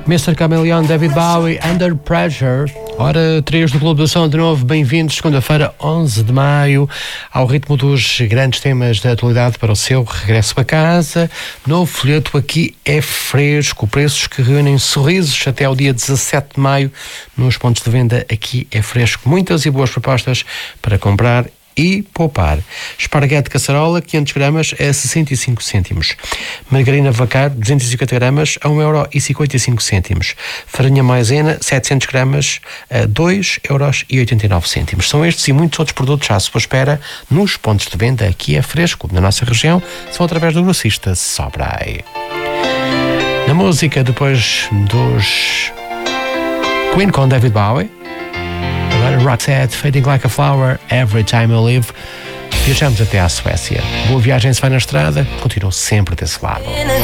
Mr. Chameleon, David Bowie, Under Pressure. Hora 3 do Clube do Som de novo. Bem-vindos, segunda-feira, 11 de maio, ao ritmo dos grandes temas da atualidade para o seu regresso a casa. Novo folheto aqui é fresco, preços que reúnem sorrisos até ao dia 17 de maio nos pontos de venda. Aqui é fresco, muitas e boas propostas para comprar e poupar. Esparguete de caçarola, 500 gramas a 65 cêntimos. Margarina vacar, 250 gramas a 1,55 €. Farinha maisena, 700 gramas a 2,89 €. São estes e muitos outros produtos à sua espera nos pontos de venda. Aqui é fresco, na nossa região, são através do grossista Sobrai. Na música, depois dos Queen com David Bowie, agora Roxette, Fading Like a Flower, Every Time I Live. Viajamos até à Suécia. Boa viagem se vai na estrada, continuo sempre desse lado.